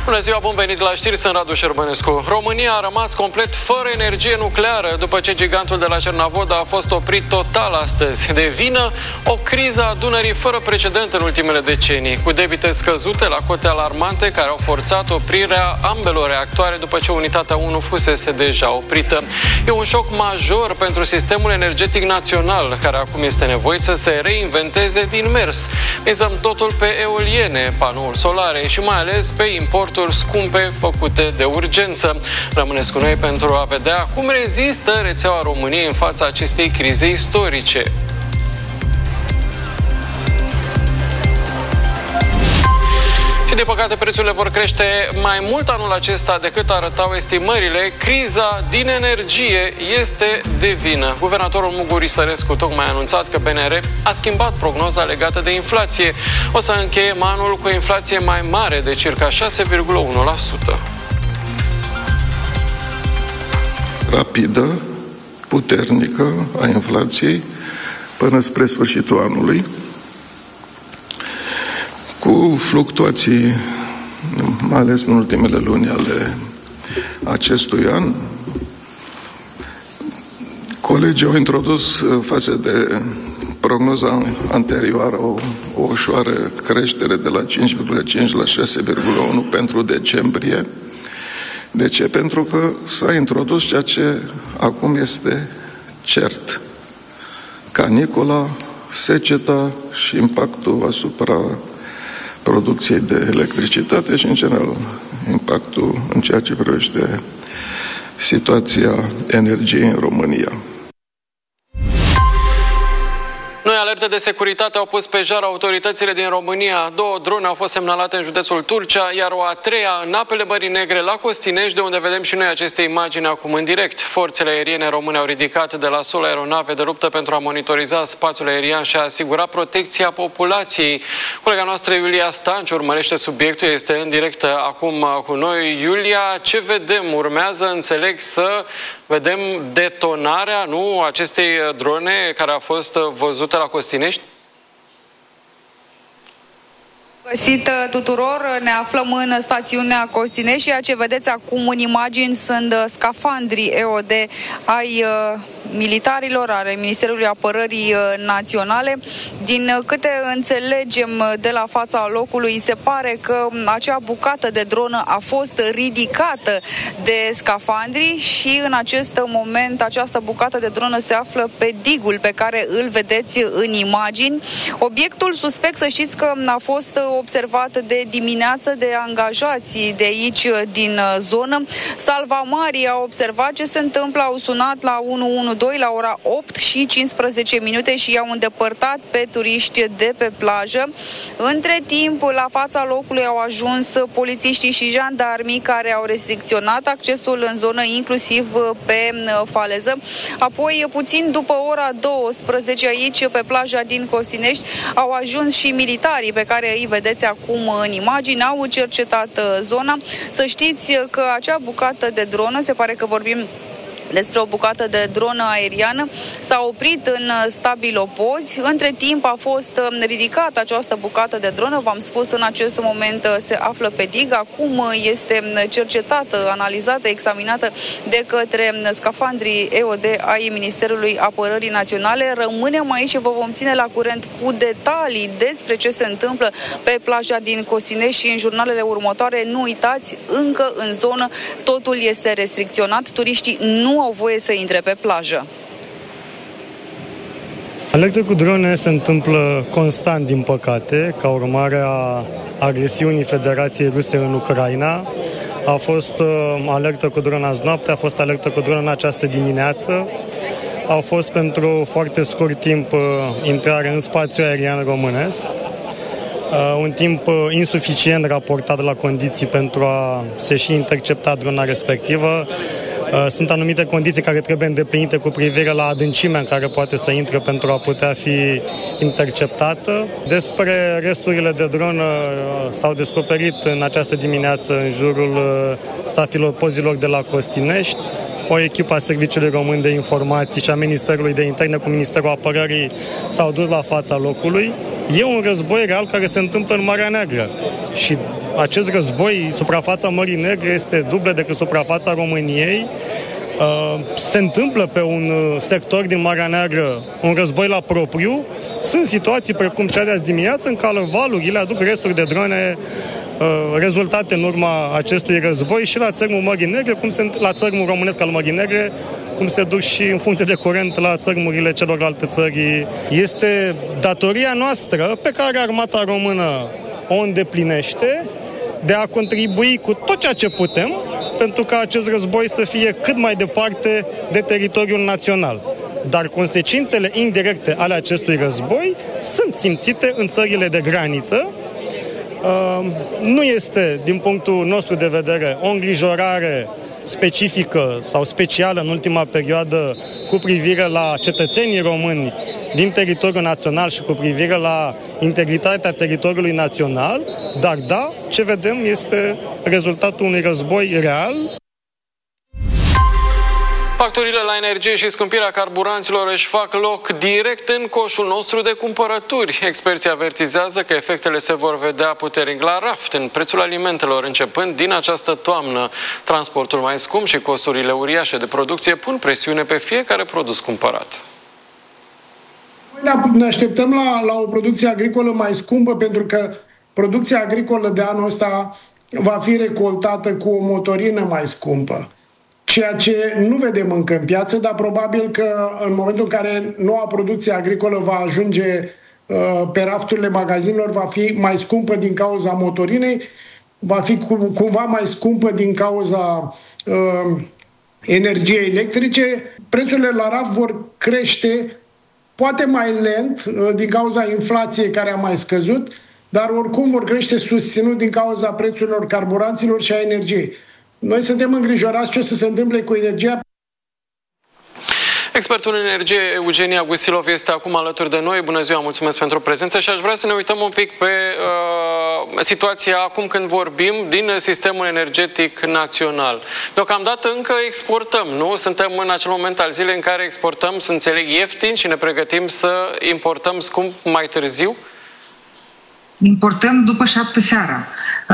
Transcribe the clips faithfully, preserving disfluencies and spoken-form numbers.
Bună ziua, bun venit la știri, sunt Radu Șerbănescu. România a rămas complet fără energie nucleară după ce gigantul de la Cernavodă a fost oprit total astăzi. De vină o criză a Dunării fără precedent în ultimele decenii, cu debite scăzute la cote alarmante care au forțat oprirea ambelor reactoare după ce unitatea unu fusese deja oprită. E un șoc major pentru sistemul energetic național, care acum este nevoit să se reinventeze din mers. Mizăm totul pe eoliene, panouri solare și mai ales pe importuri scumpe făcute de urgență. Rămâneți cu noi pentru a vedea cum rezistă rețeaua României în fața acestei crize istorice. Și de păcate prețurile vor crește mai mult anul acesta decât arătau estimările. Criza din energie este de vină. Guvernatorul Mugur Sărescu tocmai a anunțat că B N R a schimbat prognoza legată de inflație. O să încheiem anul cu o inflație mai mare de circa șase virgulă unu la sută. Rapidă, puternică a inflației până spre sfârșitul anului, cu fluctuații, mai ales în ultimele luni ale acestui an. Colegii au introdus față de prognoza anterioară o, o ușoară creștere de la cinci virgulă cinci la șase virgulă unu pentru decembrie. De ce? Pentru că s-a introdus ceea ce acum este cert: canicula, seceta și impactul asupra producției de electricitate și, în general, impactul în ceea ce privește situația energiei în România. Noi alerte de securitate au pus pe jar autoritățile din România. Două drone au fost semnalate în județul Turcia, iar o a treia în apele Mării Negre, la Costinești, de unde vedem și noi aceste imagini acum în direct. Forțele aeriene române au ridicat de la sol aeronave de luptă pentru a monitoriza spațiul aerian și a asigura protecția populației. Colega noastră Iulia Stanciu urmărește subiectul, este în direct acum cu noi. Iulia, ce vedem? Urmează, înțeleg, să vedem detonarea, nu, acestei drone care a fost văzută la Costinești? Găsit tuturor, ne aflăm în stațiunea Costinești și ceea ce vedeți acum în imagini sunt scafandrii E O D ai uh, militarilor, ale Ministerului Apărării Naționale. Din câte înțelegem de la fața locului, se pare că acea bucată de dronă a fost ridicată de scafandri și în acest moment această bucată de dronă se află pe digul pe care îl vedeți în imagini. Obiectul suspect, să știți că a fost observat de dimineață de angajații de aici din zonă. Salvamarii au observat ce se întâmplă, au sunat la unu unu doi la ora opt și cincisprezece minute și i-au îndepărtat pe turiști de pe plajă. Între timp, la fața locului au ajuns polițiștii și jandarmii care au restricționat accesul în zonă, inclusiv pe faleză. Apoi, puțin după ora douăsprezece, aici pe plaja din Costinești, au ajuns și militarii pe care îi vedeți acum în imagini, au cercetat zona. Să știți că acea bucată de dronă, se pare că vorbim despre o bucată de dronă aeriană, s-a oprit în stabilopozi. Între timp a fost ridicată această bucată de dronă, v-am spus, în acest moment se află pe dig, acum este cercetată, analizată, examinată de către scafandrii E O D ai Ministerului Apărării Naționale. Rămânem aici și vă vom ține la curent cu detalii despre ce se întâmplă pe plaja din Costinești și în jurnalele următoare. Nu uitați, încă în zonă totul este restricționat, turiștii nu au voie să intre pe plajă. Alertă cu drone se întâmplă constant, din păcate, ca urmare a agresiunii Federației Ruse în Ucraina. A fost uh, alertă cu drone azi noapte, a fost alertă cu drone în această dimineață. Au fost pentru foarte scurt timp uh, intrare în spațiul aerian românesc. Uh, un timp uh, insuficient raportat la condiții pentru a se și intercepta drona respectivă. Sunt anumite condiții care trebuie îndeplinite cu privire la adâncimea în care poate să intre pentru a putea fi interceptată. Despre resturile de dronă s-au descoperit în această dimineață în jurul stafilopozilor de la Costinești. o echipă a Serviciului Român de Informații și a Ministerului de Interne cu Ministerul Apărării s-au dus la fața locului. E un război real care se întâmplă în Marea Neagră și acest război, suprafața Mării Negre este dublă decât suprafața României. Se întâmplă pe un sector din Marea Neagră un război la propriu. Sunt situații precum cea de azi dimineață în care valurile aduc resturi de drone rezultate în urma acestui război și la țărmul Mării Negre, cum se, la țărmul românesc al Mării Negre, cum se duc și în funcție de curent la țărmurile celorlalte țări. Este datoria noastră pe care armata română o îndeplinește de a contribui cu tot ceea ce putem pentru ca acest război să fie cât mai departe de teritoriul național. Dar consecințele indirecte ale acestui război sunt simțite în țările de graniță. Nu este, din punctul nostru de vedere, o îngrijorare specifică sau specială în ultima perioadă cu privire la cetățenii români din teritoriul național și cu privire la integritatea teritoriului național, dar da, ce vedem este rezultatul unui război real. Facturile la energie și scumpirea carburanților își fac loc direct în coșul nostru de cumpărături. Experții avertizează că efectele se vor vedea puternic la raft în prețul alimentelor începând din această toamnă. Transportul mai scump și costurile uriașe de producție pun presiune pe fiecare produs cumpărat. Ne așteptăm la, la o producție agricolă mai scumpă pentru că producția agricolă de anul ăsta va fi recoltată cu o motorină mai scumpă. Ceea ce nu vedem încă în piață, dar probabil că în momentul în care noua producție agricolă va ajunge uh, pe rafturile magazinelor, va fi mai scumpă din cauza motorinei, va fi cum, cumva mai scumpă din cauza uh, energiei electrice. Prețurile la raft vor crește poate mai lent uh, din cauza inflației care a mai scăzut, dar oricum vor crește susținut din cauza prețurilor carburanților și a energiei. Noi suntem îngrijorați ce o să se întâmple cu energia. Expertul în energie, Eugenia Gusilov, este acum alături de noi. Bună ziua, mulțumesc pentru prezență și aș vrea să ne uităm un pic pe uh, situația acum când vorbim din sistemul energetic național. Deocamdată încă exportăm, nu? Suntem în acel moment al zilei în care exportăm, să înțeleg, ieftin și ne pregătim să importăm scump mai târziu? Importăm după șapte seara.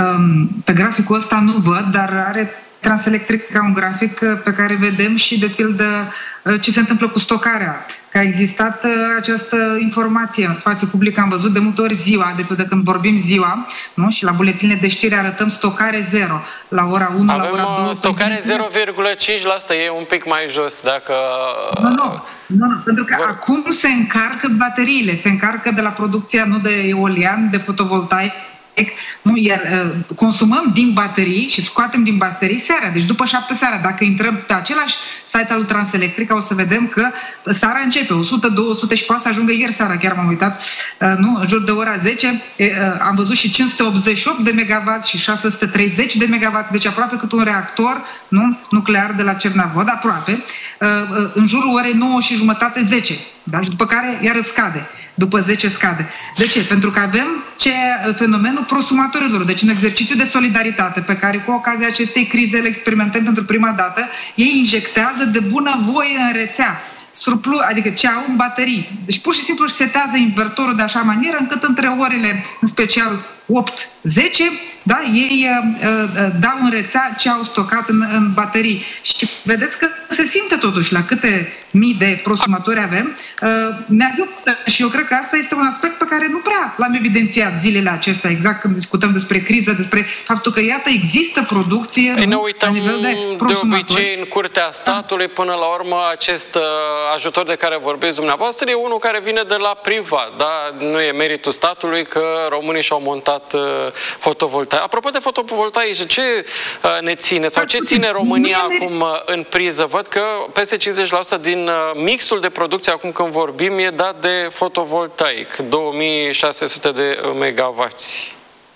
Pe graficul ăsta nu văd, dar are Transelectrica un grafic pe care vedem și, de pildă, ce se întâmplă cu stocarea. Că a existat această informație în spațiu public, am văzut de multe ori ziua, de pildă când vorbim ziua, nu? Și la buletinele de știri arătăm stocare zero. La ora unu, avem la ora două... stocare zero virgulă cinci la sută, e un pic mai jos, dacă... Nu, nu, nu, nu pentru că Vor... acum se încarcă bateriile, se încarcă de la producția nu de eolian, de fotovoltaic, nu? Iar uh, consumăm din baterii și scoatem din baterii seara, deci după șapte seara. Dacă intrăm pe același site al lui Transelectrica, o să vedem că seara începe o sută două sute și poate să ajungă ieri seara, chiar m-am uitat, uh, nu? În jur de ora zece, uh, am văzut și cinci sute optzeci și opt de megawatts și șase sute treizeci de megawatts, deci aproape cât un reactor, nu? Nuclear de la Cernavod, aproape, uh, uh, în jurul orei nouă și jumătate, zece, da? Și după care iară scade. După zece scade. De ce? Pentru că avem ce, fenomenul prosumatorilor, deci un exercițiu de solidaritate pe care cu ocazia acestei crize le experimentăm pentru prima dată. Ei injectează de bunăvoie în rețea surplu, adică ce au în baterii. Deci pur și simplu își setează invertorul de așa manieră încât între orele, în special opt zece, da, ei uh, uh, dau în rețea ce au stocat în, în baterii. Și vedeți că se simte totuși la câte mii de prosumatori avem. Uh, ne ajută și eu cred că asta este un aspect pe care nu prea l-am evidențiat zilele acestea, exact când discutăm despre criză, despre faptul că, iată, există producție Ei, ne uităm la nivel de prosumatori. De obicei în curtea statului, până la urmă acest uh, ajutor de care vorbiți dumneavoastră e unul care vine de la privat, da? Nu e meritul statului că românii și-au montat uh, fotovoltaic. Apropo de fotovoltaice, ce uh, ne ține sau ce ține România acum uh, în priză? Văd că peste cincizeci la sută din uh, mixul de producție acum când vorbim e dat de fotovoltaic, două mii șase sute de megawatts.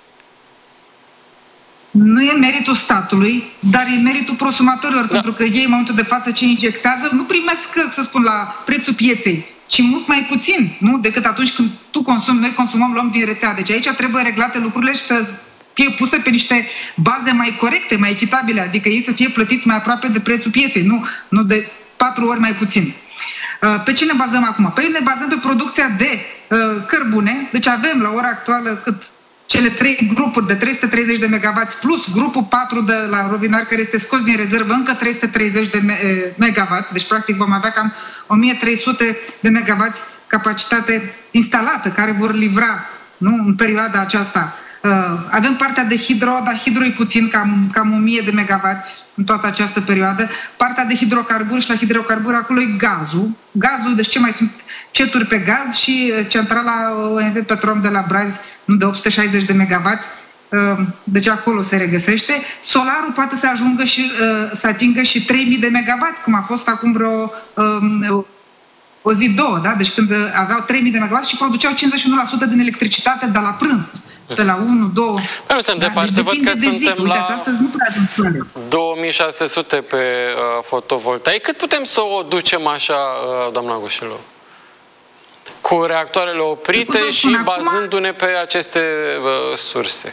Nu e meritul statului, dar e meritul prosumatorilor, da. Pentru că ei, în momentul de față, ce injectează, nu primesc, să spun, la prețul pieței, ci mult mai puțin, nu? Decât atunci când tu consumi, noi consumăm, luăm din rețea. Deci aici trebuie reglate lucrurile și să fie puse pe niște baze mai corecte, mai echitabile, adică ei să fie plătiți mai aproape de prețul pieței, nu, nu de patru ori mai puțin. Pe ce ne bazăm acum? Păi ne bazăm pe producția de cărbune, deci avem la ora actuală cât cele trei grupuri de trei sute treizeci de megawatts plus grupul patru de la Rovinar care este scos din rezervă încă trei sute treizeci de megawatts, deci practic vom avea cam o mie trei sute de megawatts capacitate instalată care vor livra, nu, în perioada aceasta. Uh, avem partea de hidro, dar hidro e puțin, cam, cam o mie de megawatts în toată această perioadă. Partea de hidrocarburi și la hidrocarburi acolo e gazul. Gazul, deci ce mai sunt ceturi pe gaz și centrala O M V Petrom de la Brazi, nu, de opt sute șaizeci de megawatts. Uh, deci acolo se regăsește. Solarul poate să ajungă și uh, să atingă și trei mii de megawatts, cum a fost acum vreo uh, o zi, două, da? Deci când aveau trei mii de megawatts și produceau cincizeci și unu la sută din electricitate de la prânz. Pe la unu, doi... Nu suntem da, departe, deci văd că de suntem zi. la Uitați, astăzi nu prea sunt două mii șase sute pe uh, fotovoltaic. Cât putem să o ducem așa, uh, doamna Gușilu? Cu reactoarele oprite și bazându-ne pe aceste uh, surse.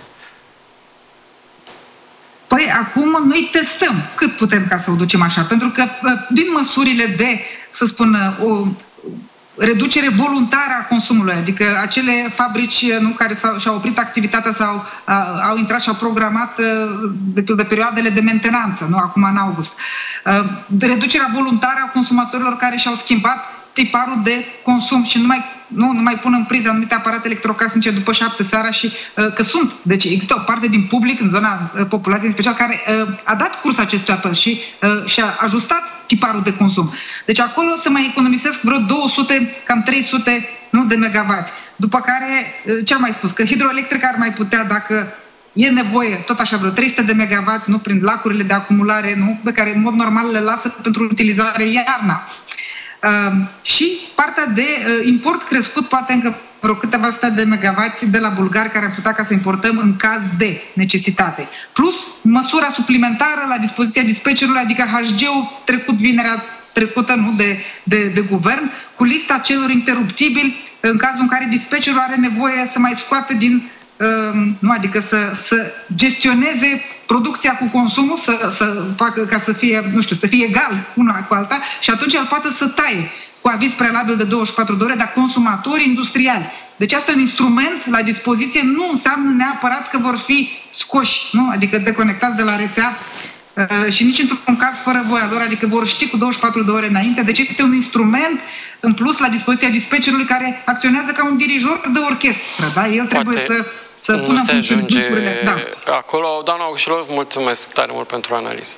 Păi acum noi testăm cât putem ca să o ducem așa, pentru că din măsurile de, să spun, o reducere voluntară a consumului, adică acele fabrici, nu, care și-au oprit activitatea sau a, au intrat și au programat de, de perioadele de mentenanță, nu, acum în august. De reducerea voluntară a consumatorilor care și-au schimbat tiparul de consum și nu mai, nu, nu mai pun în priză anumite aparate electrocasnice după șapte seara și uh, că sunt. Deci există o parte din public, în zona uh, populației în special, care uh, a dat curs acestui apel și uh, și-a ajustat tiparul de consum. Deci acolo se mai economisesc vreo două sute, cam trei sute, nu, de megawatts. După care, uh, ce am mai spus? Că hidroelectrica ar mai putea, dacă e nevoie, tot așa, vreo trei sute de megawatts, nu, prin lacurile de acumulare, nu, pe care în mod normal le lasă pentru utilizare iarna. Uh, și partea de uh, import crescut, poate încă vreo câteva sute de megawatts de la bulgari care ar putea ca să importăm în caz de necesitate. Plus măsura suplimentară la dispoziția dispatcherului, adică H G-ul trecut vinerea trecută, nu, de, de, de guvern, cu lista celor interruptibili în cazul în care dispatcherul are nevoie să mai scoată din nu, adică să, să gestioneze producția cu consumul, să, să facă ca să fie, nu știu, să fie egal una cu alta și atunci el poate să taie cu aviz prealabil de douăzeci și patru de ore, dar consumatori industriali. Deci asta e un instrument la dispoziție, nu înseamnă neapărat că vor fi scoși, nu? Adică deconectați de la rețea uh, și nici într-un caz fără voia lor, adică vor ști cu douăzeci și patru de ore înainte. Deci este un instrument în plus la dispoziția dispatcherului care acționează ca un dirijor de orchestră, da? El trebuie Poate să, să pună în funcțiune lucrurile. Da. Acolo, doamna Gușilov, mulțumesc tare mult pentru analiză.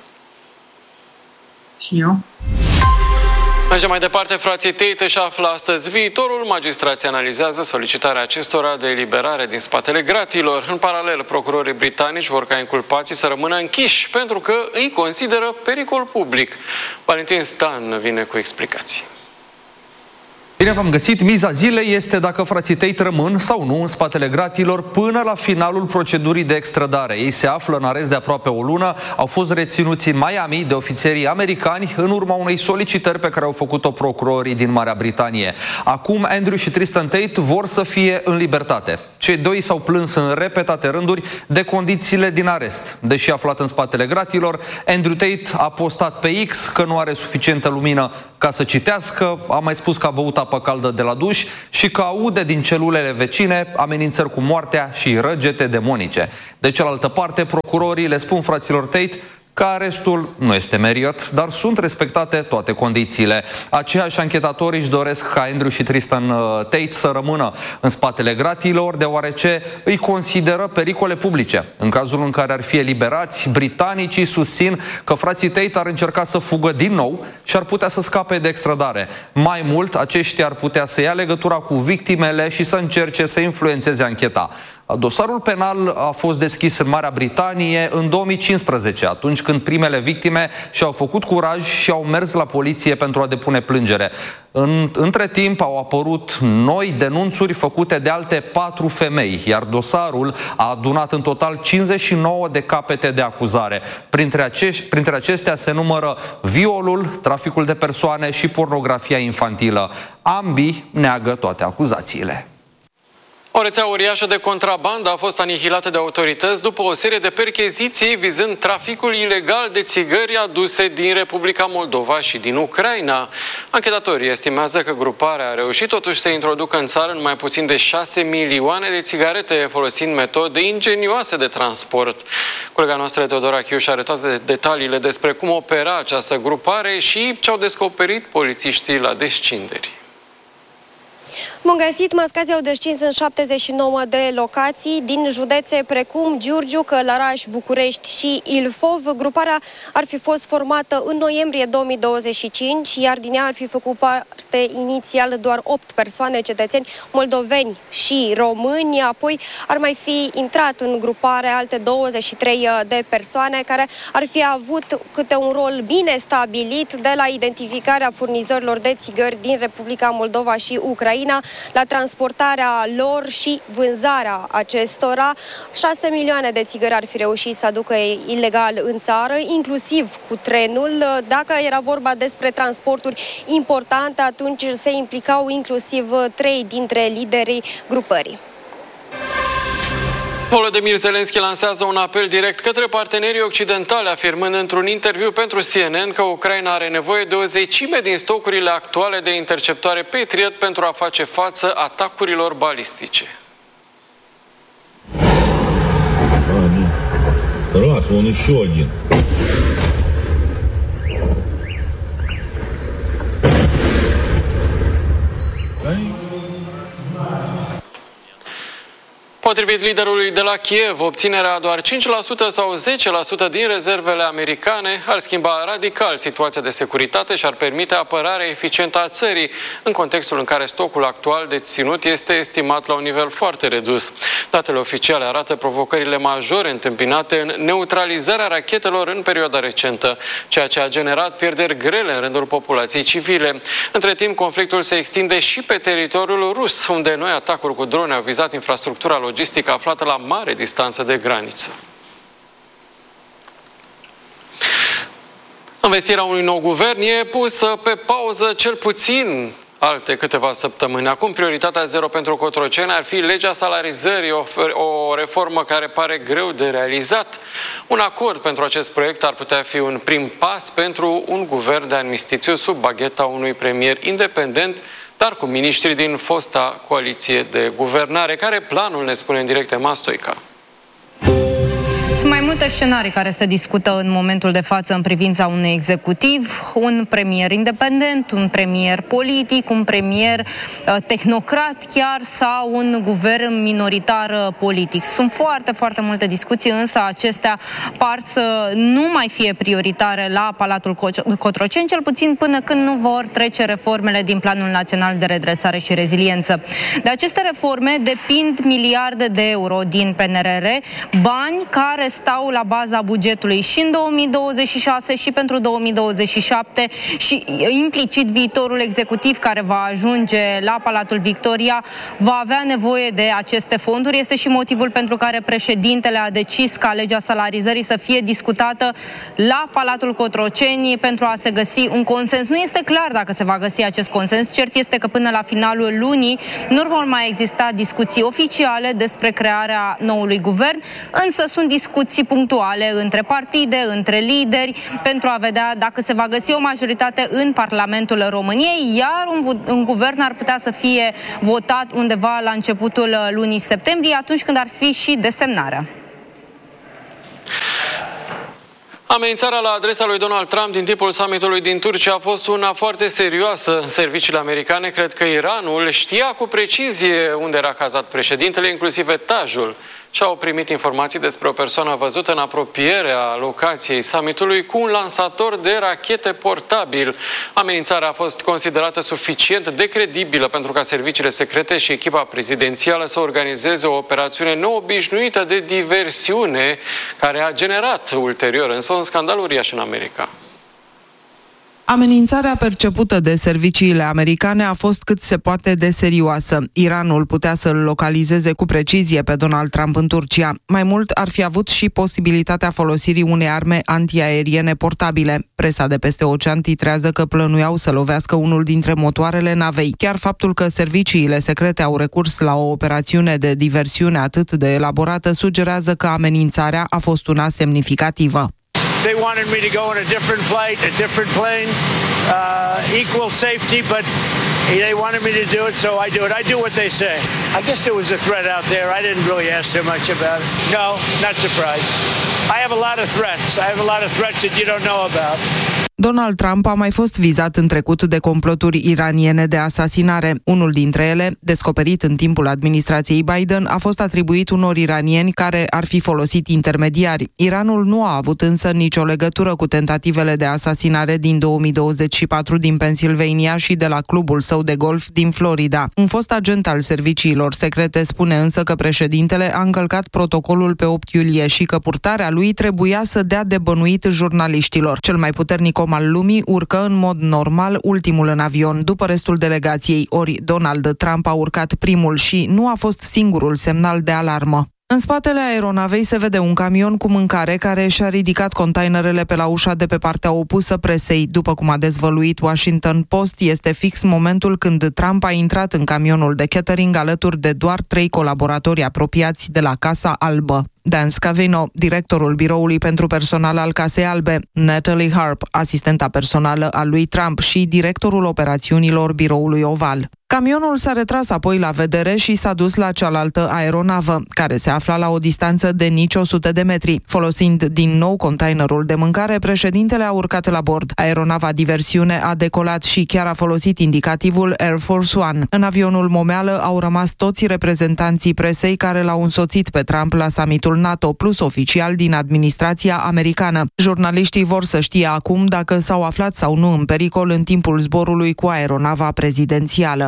Și eu. Mergem mai departe, frații Tate își află astăzi viitorul. Magistrații analizează solicitarea acestora de eliberare din spatele gratilor. În paralel, procurorii britanici vor ca inculpații să rămână închiși pentru că îi consideră pericol public. Valentin Stan vine cu explicații. Bine v-am găsit. Miza zilei este dacă frații Tate rămân sau nu în spatele gratilor până la finalul procedurii de extradare. Ei se află în arest de aproape o lună, au fost reținuți în Miami de ofițerii americani în urma unei solicitări pe care au făcut-o procurorii din Marea Britanie. Acum Andrew și Tristan Tate vor să fie în libertate. Cei doi s-au plâns în repetate rânduri de condițiile din arest. Deși aflat în spatele gratilor, Andrew Tate a postat pe X că nu are suficientă lumină ca să citească, a mai spus că a băut apă caldă de la duș și că aude din celulele vecine amenințări cu moartea și răgete demonice. De cealaltă parte, procurorii le spun fraților Tate că arestul nu este meriot, dar sunt respectate toate condițiile. Aceiași anchetatori își doresc ca Andrew și Tristan Tate să rămână în spatele gratilor, deoarece îi consideră pericole publice. În cazul în care ar fi eliberați, britanicii susțin că frații Tate ar încerca să fugă din nou și ar putea să scape de extradare. Mai mult, aceștia ar putea să ia legătura cu victimele și să încerce să influențeze ancheta. Dosarul penal a fost deschis în Marea Britanie în două mii cincisprezece, atunci când primele victime și-au făcut curaj și au mers la poliție pentru a depune plângere. În, între timp au apărut noi denunțuri făcute de alte patru femei, iar dosarul a adunat în total cincizeci și nouă de capete de acuzare. Printre, acești, printre acestea se numără violul, traficul de persoane și pornografia infantilă. Ambii neagă toate acuzațiile. O rețea uriașă de contrabandă a fost anihilată de autorități după o serie de percheziții vizând traficul ilegal de țigări aduse din Republica Moldova și din Ucraina. Anchetatorii estimează că gruparea a reușit totuși să introducă în țară numai puțin de șase milioane de țigarete folosind metode ingenioase de transport. Colega noastră Teodora Chiuș are toate detaliile despre cum opera această grupare și ce au descoperit polițiștii la descinderi. Bun găsit, mascații au descins în șaptezeci și nouă de locații din județe precum Giurgiu, Călăraș, București și Ilfov. Gruparea ar fi fost formată în noiembrie două mii douăzeci și cinci, iar din ea ar fi făcut parte inițial doar opt persoane, cetățeni moldoveni și români. Apoi ar mai fi intrat în grupare alte douăzeci și trei de persoane care ar fi avut câte un rol bine stabilit, de la identificarea furnizorilor de țigări din Republica Moldova și Ucraina, la transportarea lor și vânzarea acestora. șase milioane de țigări ar fi reușit să aducă ilegal în țară, inclusiv cu trenul. Dacă era vorba despre transporturi importante, atunci se implicau inclusiv trei dintre liderii grupării. Volodymyr Zelensky lansează un apel direct către partenerii occidentali, afirmând într-un interviu pentru C N N că Ucraina are nevoie de o zecime din stocurile actuale de interceptoare Patriot pentru a face față atacurilor balistice. Potrivit liderului de la Kiev, obținerea doar cinci la sută sau zece la sută din rezervele americane ar schimba radical situația de securitate și ar permite apărarea eficientă a țării, în contextul în care stocul actual de ținut este estimat la un nivel foarte redus. Datele oficiale arată provocările majore întâmpinate în neutralizarea rachetelor în perioada recentă, ceea ce a generat pierderi grele în rândul populației civile. Între timp, conflictul se extinde și pe teritoriul rus, unde noi atacuri cu drone au vizat infrastructura logistică logistică aflată la mare distanță de graniță. Învestirea unui nou guvern e pusă pe pauză cel puțin alte câteva săptămâni. Acum, prioritatea zero pentru Cotroceni ar fi legea salarizării, o, o reformă care pare greu de realizat. Un acord pentru acest proiect ar putea fi un prim pas pentru un guvern de armistițiu sub bagheta unui premier independent, dar cu miniștri din fosta coaliție de guvernare. Care planul, ne spune în direct Emma Stoica? Sunt mai multe scenarii care se discută în momentul de față în privința unui executiv, un premier independent, un premier politic, un premier uh, tehnocrat chiar, sau un guvern minoritar uh, politic. Sunt foarte, foarte multe discuții, însă acestea par să nu mai fie prioritare la Palatul Cotroceni, cel puțin până când nu vor trece reformele din Planul Național de Redresare și Reziliență. De aceste reforme depind miliarde de euro din P N R R, bani care stau la baza bugetului și în două mii douăzeci și șase și pentru două mii douăzeci și șapte și implicit viitorul executiv care va ajunge la Palatul Victoria va avea nevoie de aceste fonduri. Este și motivul pentru care președintele a decis ca legea salarizării să fie discutată la Palatul Cotroceni pentru a se găsi un consens. Nu este clar dacă se va găsi acest consens. Cert este că până la finalul lunii nu vor mai exista discuții oficiale despre crearea noului guvern, însă sunt discuții punctuale între partide, între lideri, pentru a vedea dacă se va găsi o majoritate în Parlamentul României, iar un, un guvern ar putea să fie votat undeva la începutul lunii septembrie, atunci când ar fi și desemnarea. Amenințarea la adresa lui Donald Trump din timpul summitului din Turcia a fost una foarte serioasă. Serviciile americane cred că Iranul știa cu precizie unde era cazat președintele, inclusiv etajul, și au primit informații despre o persoană văzută în apropierea locației summitului cu un lansator de rachete portabil. Amenințarea a fost considerată suficient de credibilă pentru ca serviciile secrete și echipa prezidențială să organizeze o operațiune neobișnuită de diversiune, care a generat ulterior însă un scandal uriaș în America. Amenințarea percepută de serviciile americane a fost cât se poate de serioasă. Iranul putea să-l localizeze cu precizie pe Donald Trump în Turcia. Mai mult, ar fi avut și posibilitatea folosirii unei arme antiaeriene portabile. Presa de peste ocean titrează că plănuiau să lovească unul dintre motoarele navei. Chiar faptul că serviciile secrete au recurs la o operațiune de diversiune atât de elaborată sugerează că amenințarea a fost una semnificativă. They wanted me to go on a different flight, a different plane, uh, equal safety, but they wanted me to do it, so I do it. I do what they say. I guess there was a threat out there. I didn't really ask too much about it. No, not surprised. I have a lot of threats. I have a lot of threats that you don't know about. Donald Trump a mai fost vizat în trecut de comploturi iraniene de asasinare. Unul dintre ele, descoperit în timpul administrației Biden, a fost atribuit unor iranieni care ar fi folosit intermediari. Iranul nu a avut însă nicio legătură cu tentativele de asasinare din două mii douăzeci și patru din Pennsylvania și de la clubul său de golf din Florida. Un fost agent al serviciilor secrete spune însă că președintele a încălcat protocolul pe opt iulie și că purtarea lui trebuia să dea de bănuit jurnaliștilor. Cel mai puternic om al lumii urcă în mod normal ultimul în avion, după restul delegației, ori Donald Trump a urcat primul și nu a fost singurul semnal de alarmă. În spatele aeronavei se vede un camion cu mâncare care și-a ridicat containerele pe la ușa de pe partea opusă presei. După cum a dezvăluit Washington Post, este fix momentul când Trump a intrat în camionul de catering alături de doar trei colaboratori apropiați de la Casa Albă. Dan Scavino, directorul biroului pentru personal al Casei Albe, Natalie Harp, asistenta personală a lui Trump și directorul operațiunilor biroului Oval. Camionul s-a retras apoi la vedere și s-a dus la cealaltă aeronavă, care se afla la o distanță de nici o sută de metri. Folosind din nou containerul de mâncare, președintele a urcat la bord. Aeronava diversiune a decolat și chiar a folosit indicativul Air Force One. În avionul momeală au rămas toți reprezentanții presei care l-au însoțit pe Trump la summitul NATO, plus oficial din administrația americană. Jurnaliștii vor să știe acum dacă s-au aflat sau nu în pericol în timpul zborului cu aeronava prezidențială.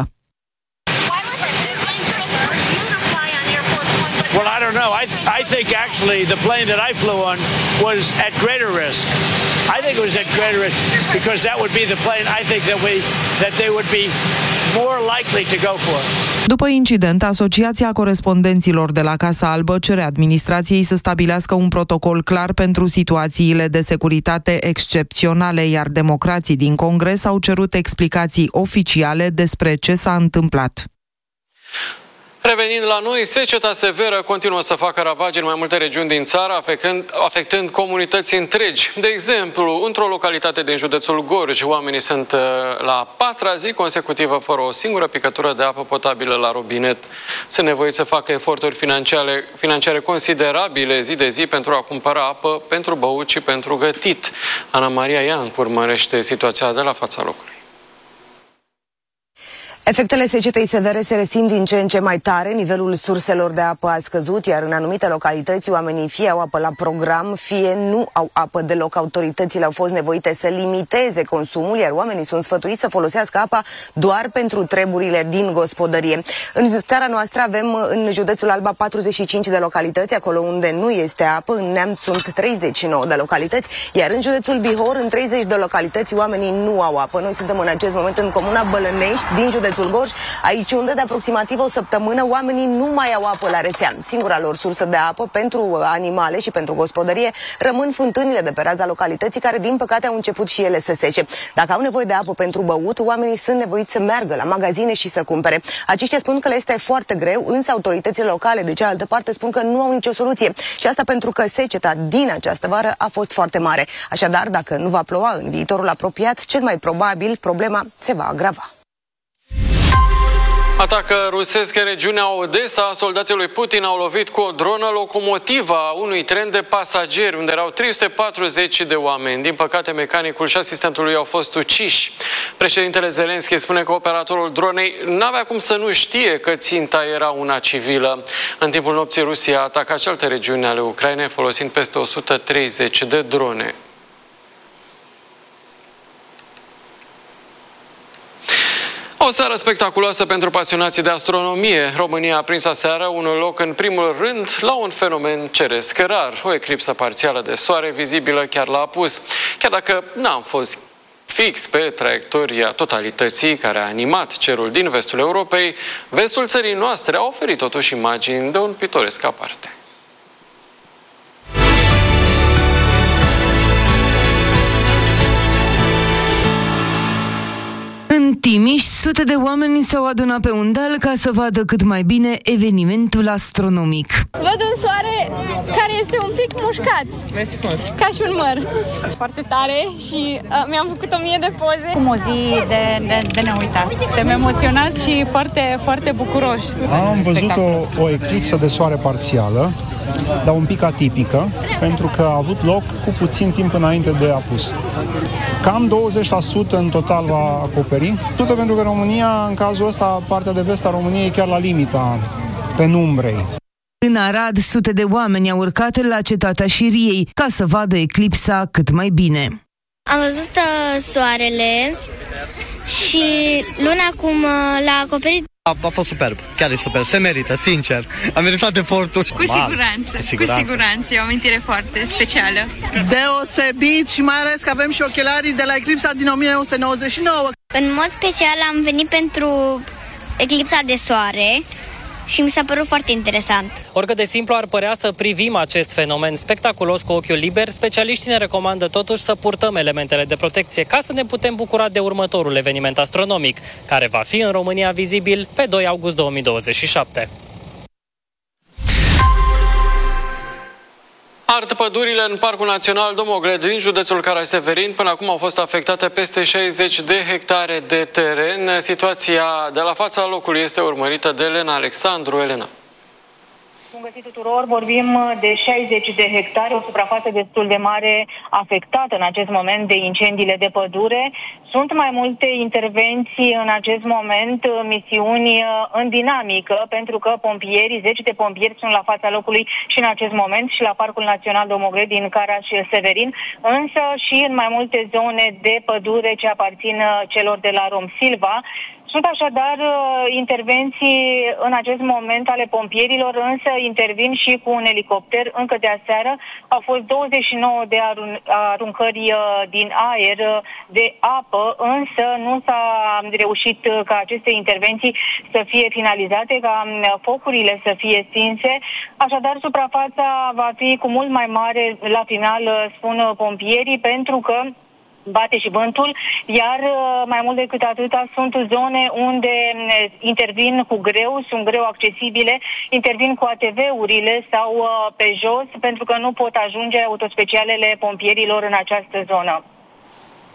Well, I don't know. I, I think actually the plane that I flew on was at greater risk. I think it was at greater risk because that would be the plane I think that we that they would be more likely to go for. După incident, Asociația Corespondenților de la Casa Albă cere administrației să stabilească un protocol clar pentru situațiile de securitate excepționale, iar democrații din Congres au cerut explicații oficiale despre ce s-a întâmplat. Revenind la noi, seceta severă continuă să facă ravagii în mai multe regiuni din țară, afectând, afectând comunități întregi. De exemplu, într-o localitate din județul Gorj, oamenii sunt la a patra zi consecutivă fără o singură picătură de apă potabilă la robinet. Sunt nevoiți să facă eforturi financiare, financiare considerabile zi de zi pentru a cumpăra apă pentru băut și pentru gătit. Ana Maria Iancu urmărește situația de la fața locului. Efectele secetei severe se resimt din ce în ce mai tare, nivelul surselor de apă a scăzut, iar în anumite localități oamenii fie au apă la program, fie nu au apă deloc. Autoritățile au fost nevoite să limiteze consumul, iar oamenii sunt sfătuiți să folosească apa doar pentru treburile din gospodărie. În țara noastră avem în județul Alba patruzeci și cinci de localități, acolo unde nu este apă, în Neamț sunt treizeci și nouă de localități, iar în județul Bihor, în treizeci de localități, oamenii nu au apă. Noi suntem în acest moment în comuna Bălănești, din județul Gorj, aici unde de aproximativ o săptămână oamenii nu mai au apă la rețea. Singura lor sursă de apă pentru animale și pentru gospodărie rămân fântânile de pe raza localității, care din păcate au început și ele să sece. Dacă au nevoie de apă pentru băut, oamenii sunt nevoiți să meargă la magazine și să cumpere. Aceștia spun că le este foarte greu, însă autoritățile locale de cealaltă parte spun că nu au nicio soluție. Și asta pentru că seceta din această vară a fost foarte mare. Așadar, dacă nu va ploua în viitorul apropiat, cel mai probabil problema se va agrava. Atacă rusesc în regiunea Odessa, soldații lui Putin au lovit cu o dronă locomotiva unui tren de pasageri, unde erau trei sute patruzeci de oameni. Din păcate, mecanicul și asistentul lui au fost uciși. Președintele Zelenski spune că operatorul dronei n-avea cum să nu știe că ținta era una civilă. În timpul nopții, Rusia a atacat și alte regiuni ale Ucrainei, folosind peste o sută treizeci de drone. O seară spectaculoasă pentru pasionații de astronomie. România a prins aseară un loc în primul rând la un fenomen ceresc rar, o eclipsă parțială de soare vizibilă chiar la apus. Chiar dacă n-am fost fix pe traiectoria totalității care a animat cerul din vestul Europei, vestul țării noastre a oferit totuși imagini de un pitoresc aparte. În Timiș, sute de oameni s-au adunat pe un deal ca să vadă cât mai bine evenimentul astronomic. Văd un soare care este un pic mușcat, ca și un măr. Foarte tare și uh, mi-am făcut o mie de poze. Cum o zi de, de, de neuitat. Suntem emoționați și foarte, foarte bucuroși. Am văzut o, o eclipsă de soare parțială, dar un pic atipică, pentru că a avut loc cu puțin timp înainte de apus. Cam douăzeci la sută în total va acoperi. Tot pentru că România, în cazul ăsta, partea de vest a României e chiar la limita penumbrei. În Arad, sute de oameni au urcat la cetatea Șiriei ca să vadă eclipsa cât mai bine. Am văzut uh, soarele și luna cum uh, l-a acoperit. A, a fost superb, chiar e super, se merită, sincer. A meritat efortul. Cu siguranță, cu siguranță, cu siguranță, e o amintire foarte specială. Deosebit și mai ales că avem și ochelarii de la eclipsa din o mie nouă sute nouăzeci și nouă. În mod special am venit pentru eclipsa de soare și mi s-a părut foarte interesant. Oricât de simplu ar părea să privim acest fenomen spectaculos cu ochiul liber, specialiștii ne recomandă totuși să purtăm elementele de protecție ca să ne putem bucura de următorul eveniment astronomic, care va fi în România vizibil pe doi august două mii douăzeci și șapte. Ard pădurile în Parcul Național Domogled din județul Caraș-Severin. Până acum au fost afectate peste șaizeci de hectare de teren. Situația de la fața locului este urmărită de Elena Alexandru. Elena. Bun găsit tuturor, vorbim de șaizeci de hectare, o suprafață destul de mare afectată în acest moment de incendiile de pădure. Sunt mai multe intervenții în acest moment, misiuni în dinamică, pentru că pompierii, zece de pompieri sunt la fața locului și în acest moment și la Parcul Național Domogled din Caraș-Severin, însă și în mai multe zone de pădure ce aparțin celor de la Romsilva. Sunt așadar intervenții în acest moment ale pompierilor, însă intervin și cu un elicopter. Încă de aseară au fost douăzeci și nouă de arun- aruncări din aer de apă, însă nu s-a reușit ca aceste intervenții să fie finalizate, ca focurile să fie stinse. Așadar, suprafața va fi cu mult mai mare la final, spun pompierii, pentru că bate și vântul, iar mai mult decât atâta sunt zone unde intervin cu greu, sunt greu accesibile, intervin cu A T V-urile sau pe jos, pentru că nu pot ajunge autospecialele pompierilor în această zonă.